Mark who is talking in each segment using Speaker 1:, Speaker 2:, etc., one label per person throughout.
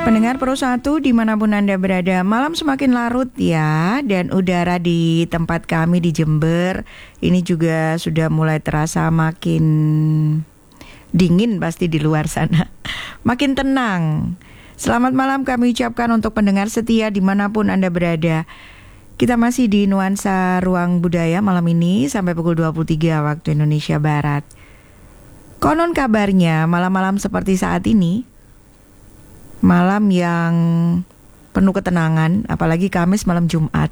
Speaker 1: Pendengar Pro 1 dimanapun Anda berada, malam semakin larut ya. Dan udara di tempat kami di Jember ini juga sudah mulai terasa makin dingin pasti di luar sana. Makin tenang. Selamat malam kami ucapkan untuk pendengar setia dimanapun Anda berada. Kita masih di Nuansa Ruang Budaya malam ini sampai pukul 23 waktu Indonesia Barat. Konon kabarnya malam-malam seperti saat ini, malam yang penuh ketenangan, apalagi Kamis malam Jumat.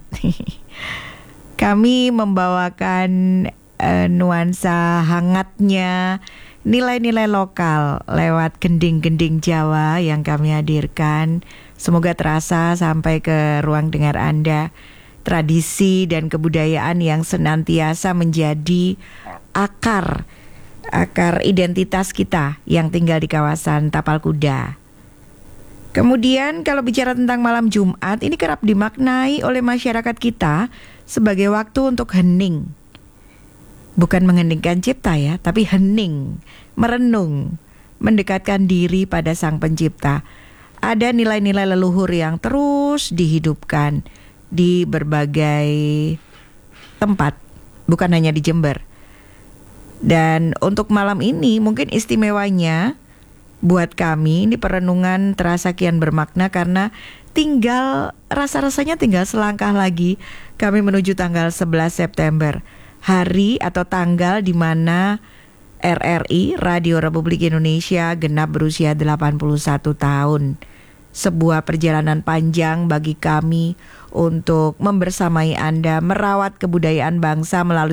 Speaker 1: Kami membawakan nuansa hangatnya nilai-nilai lokal lewat gending-gending Jawa yang kami hadirkan. Semoga terasa sampai ke ruang dengar Anda. Tradisi dan kebudayaan yang senantiasa menjadi akar identitas kita yang tinggal di kawasan Tapal Kuda. Kemudian kalau bicara tentang malam Jumat, ini kerap dimaknai oleh masyarakat kita sebagai waktu untuk hening. Bukan mengheningkan cipta ya, tapi hening, merenung, mendekatkan diri pada Sang Pencipta. Ada nilai-nilai leluhur yang terus dihidupkan di berbagai tempat, bukan hanya di Jember. Dan untuk malam ini mungkin istimewanya buat kami ini perenungan terasa kian bermakna karena rasa-rasanya tinggal selangkah lagi kami menuju tanggal 11 September. Hari atau tanggal di mana RRI, Radio Republik Indonesia, genap berusia 81 tahun. Sebuah perjalanan panjang bagi kami untuk membersamai Anda merawat kebudayaan bangsa melalui